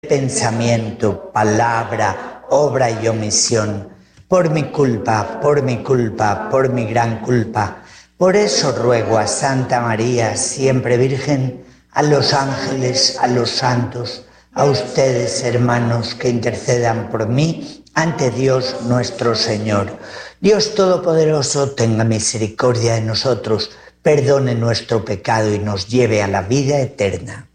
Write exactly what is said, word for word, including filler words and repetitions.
pensamiento, palabra, obra y omisión, por mi culpa, por mi culpa, por mi gran culpa. Por eso ruego a Santa María, siempre Virgen, a los ángeles, a los santos, a ustedes, hermanos, que intercedan por mí ante Dios nuestro Señor. Dios Todopoderoso, tenga misericordia de nosotros, perdone nuestro pecado y nos lleve a la vida eterna.